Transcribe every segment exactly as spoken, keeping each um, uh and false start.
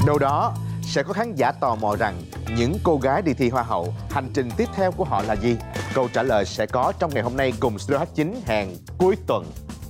Đâu đó sẽ có khán giả tò mò rằng những cô gái đi thi Hoa hậu, hành trình tiếp theo của họ là gì? Câu trả lời sẽ có trong ngày hôm nay cùng Studio hát chín hẹn cuối tuần.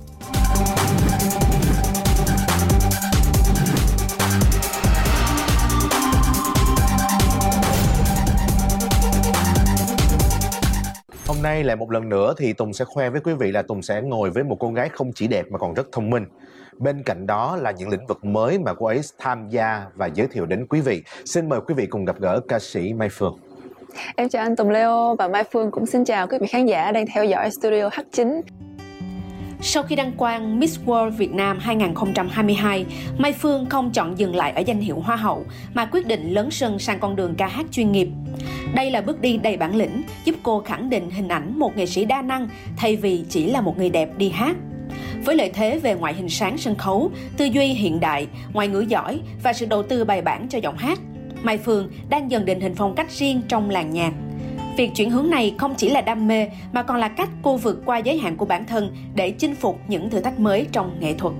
Hôm nay lại một lần nữa thì Tùng sẽ khoe với quý vị là Tùng sẽ ngồi với một cô gái không chỉ đẹp mà còn rất thông minh. Bên cạnh đó là những lĩnh vực mới mà cô ấy tham gia và giới thiệu đến quý vị. Xin mời quý vị cùng gặp gỡ ca sĩ Mai Phương. Em chào anh Tùng Leo và Mai Phương cũng xin chào quý vị khán giả đang theo dõi Studio hát chín. Sau khi đăng quang Miss World Việt Nam hai không hai hai, Mai Phương không chọn dừng lại ở danh hiệu Hoa hậu mà quyết định lấn sân sang con đường ca hát chuyên nghiệp. Đây là bước đi đầy bản lĩnh, giúp cô khẳng định hình ảnh một nghệ sĩ đa năng thay vì chỉ là một người đẹp đi hát. Với lợi thế về ngoại hình sáng sân khấu, tư duy hiện đại, ngoại ngữ giỏi và sự đầu tư bài bản cho giọng hát, Mai Phương đang dần định hình phong cách riêng trong làng nhạc. Việc chuyển hướng này không chỉ là đam mê mà còn là cách cô vượt qua giới hạn của bản thân để chinh phục những thử thách mới trong nghệ thuật.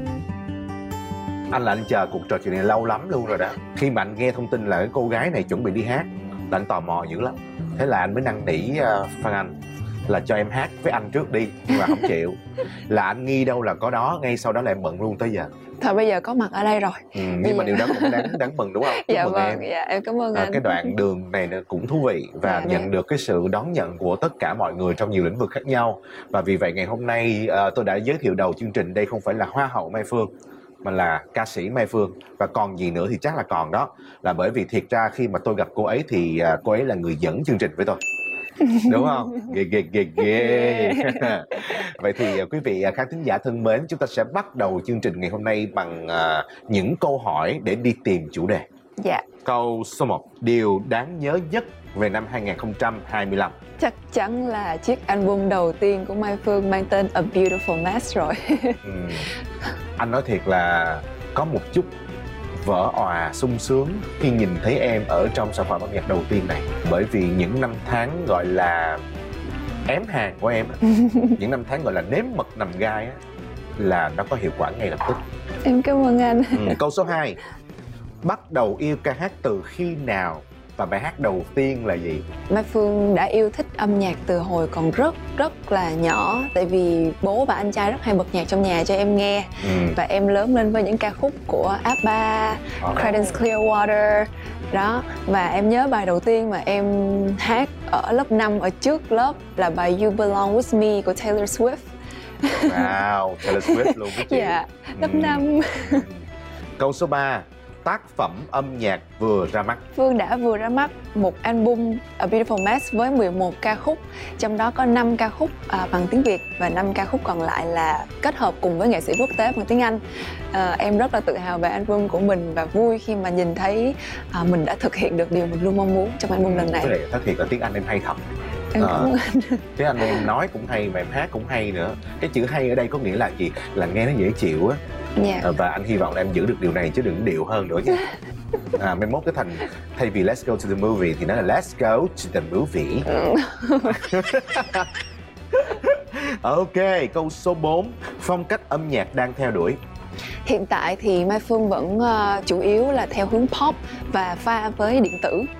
Anh là anh chờ cuộc trò chuyện này lâu lắm luôn rồi đó. Khi mà anh nghe thông tin là cái cô gái này chuẩn bị đi hát là anh tò mò dữ lắm. Thế là anh mới năn nỉ uh, Phan Anh là cho em hát với anh trước đi, nhưng mà không chịu. Là anh nghi đâu là có đó, ngay sau đó là em bận luôn tới giờ. Thôi bây giờ có mặt ở đây rồi. Ừ, nhưng mà điều đó cũng đáng đáng mừng đúng không? Chúc Dạ mừng vâng, em. dạ em cảm ơn à, anh. Cái đoạn đường này cũng thú vị và dạ, nhận dạ. được cái sự đón nhận của tất cả mọi người trong nhiều lĩnh vực khác nhau. Và vì vậy ngày hôm nay uh, tôi đã giới thiệu đầu chương trình, đây không phải là Hoa hậu Mai Phương mà là ca sĩ Mai Phương. Và còn gì nữa thì chắc là còn đó. Là bởi vì thiệt ra khi mà tôi gặp cô ấy thì uh, cô ấy là người dẫn chương trình với tôi. Đúng không? Ghê ghê ghê ghê. Vậy thì quý vị khán thính giả thân mến, chúng ta sẽ bắt đầu chương trình ngày hôm nay bằng uh, những câu hỏi để đi tìm chủ đề. Dạ. Câu số một, điều đáng nhớ nhất về năm hai không hai lăm. Chắc chắn là chiếc album đầu tiên của Mai Phương mang tên A Beautiful Mess rồi. ừ. Anh nói thiệt là có một chút vỡ òa sung sướng khi nhìn thấy em ở trong sản phẩm âm nhạc đầu tiên này. Bởi vì những năm tháng gọi là ém hàng của em những năm tháng gọi là nếm mật nằm gai á, là nó có hiệu quả ngay lập tức. Em cảm ơn anh. ừ. Câu số hai, bắt đầu yêu ca hát từ khi nào và bài hát đầu tiên là gì? Mai Phương đã yêu thích âm nhạc từ hồi còn rất rất là nhỏ. Tại vì bố và anh trai rất hay bật nhạc trong nhà cho em nghe. ừ. Và em lớn lên với những ca khúc của ABBA, oh. Creedence Clearwater đó. Và em nhớ bài đầu tiên mà em hát ở lớp năm ở trước lớp là bài You Belong With Me của Taylor Swift. Wow, Taylor Swift luôn với chị. Dạ, lớp năm. Câu số ba, tác phẩm âm nhạc vừa ra mắt. Phương đã vừa ra mắt một album A Beautiful Mess với mười một ca khúc, trong đó có năm ca khúc à, bằng tiếng Việt và năm ca khúc còn lại là kết hợp cùng với nghệ sĩ quốc tế bằng tiếng Anh. À, em rất là tự hào về album của mình và vui khi mà nhìn thấy à, mình đã thực hiện được điều mình luôn mong muốn trong album lần này. Cái này thực hiện ở tiếng Anh em hay thật. Em cảm ơn anh. Tiếng Anh em nói cũng hay mà em hát cũng hay nữa. Cái chữ hay ở đây có nghĩa là gì? Là nghe nó dễ chịu á. Yeah. Và anh hy vọng là em giữ được điều này chứ đừng điệu hơn nữa nha. À, mai mốt cái thành thay vì let's go to the movie thì nó là let's go to the movie. Ok, câu số bốn, phong cách âm nhạc đang theo đuổi. Hiện tại thì Mai Phương vẫn uh, chủ yếu là theo hướng pop và pha với điện tử.